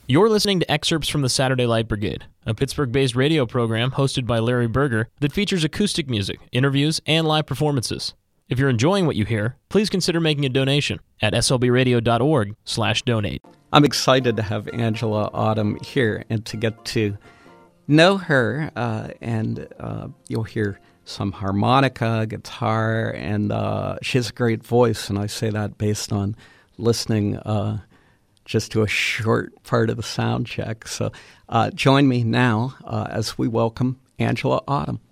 You're listening to excerpts from the Saturday Light Brigade, a Pittsburgh-based radio program hosted by Larry Berger that features acoustic music, interviews, and live performances. If you're enjoying what you hear, please consider making a donation at slbradio.org/donate. I'm excited to have Angela Autumn here and to get to know her, and you'll hear some harmonica, guitar, and she has a great voice, and I say that based on listening just to a short part of the sound check. So join me now as we welcome Angela Autumn.